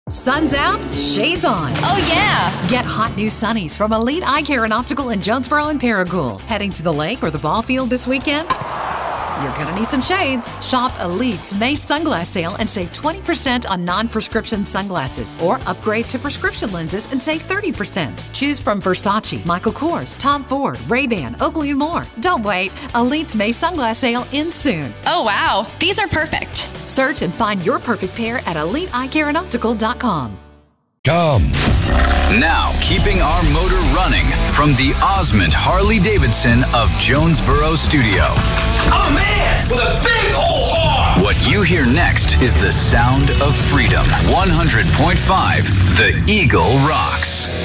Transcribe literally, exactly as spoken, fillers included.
Sun's out, shades on. Oh, yeah. Get hot new sunnies from Elite Eye Care and Optical in Jonesboro and Paragould. Heading to the lake or the ball field this weekend? You're going to need some shades. Shop Elite's May sunglass sale and save twenty percent on non-prescription sunglasses. Or upgrade to prescription lenses and save thirty percent. Choose from Versace, Michael Kors, Tom Ford, Ray-Ban, Oakley, and more. Don't wait. Elite's May sunglass sale ends soon. Oh, wow. These are perfect. Search and find your perfect pair at elite eye care and optical dot com. Come. Now, keeping our motor running from the Osmond Harley-Davidson of Jonesboro Studio. I'm a man with a big old heart. What you hear next is the sound of freedom. one hundred point five, The Eagle Rocks.